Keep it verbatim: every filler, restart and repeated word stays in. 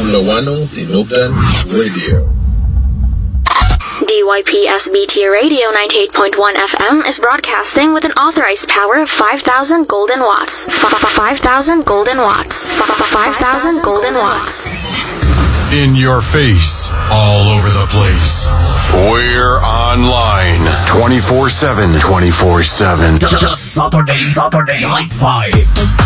Lawano Tinugdan Radio. D Y P S B T Radio ninety-eight point one F M is broadcasting with an authorized power of five thousand golden watts. five thousand golden watts. five thousand golden watts. In your face, all over the place. We're online twenty-four seven. twenty-four seven. Saturday, Saturday, night five.